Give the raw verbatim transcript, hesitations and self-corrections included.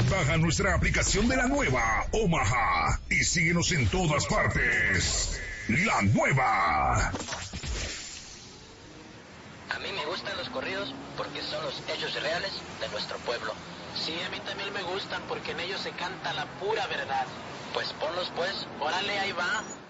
Baja nuestra aplicación de la nueva Omaha y síguenos en todas partes. La nueva. A mí me gustan los corridos porque son los hechos reales de nuestro pueblo. Sí, a mí también me gustan porque en ellos se canta la pura verdad. Pues ponlos pues, Órale, ahí va.